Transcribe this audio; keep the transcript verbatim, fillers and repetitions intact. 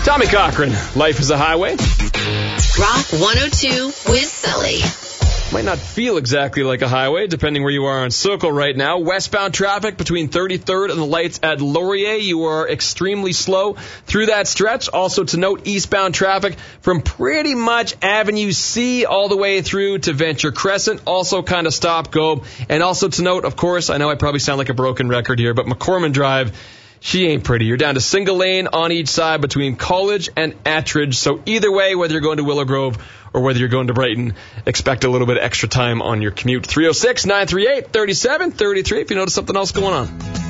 Tommy Cochran, Life is a Highway. Rock one oh two with Sully. Might not feel exactly like a highway, depending where you are on Circle right now. Westbound traffic between thirty-third and the lights at Laurier. You are extremely slow through that stretch. Also to note, eastbound traffic from pretty much Avenue C all the way through to Venture Crescent. Also kind of stop, go. And also to note, of course, I know I probably sound like a broken record here, but McCormick Drive, she ain't pretty. You're down to single lane on each side between College and Attridge. So either way, whether you're going to Willow Grove or whether you're going to Brighton, expect a little bit of extra time on your commute. three oh six, nine three eight, three seven three three if you notice something else going on.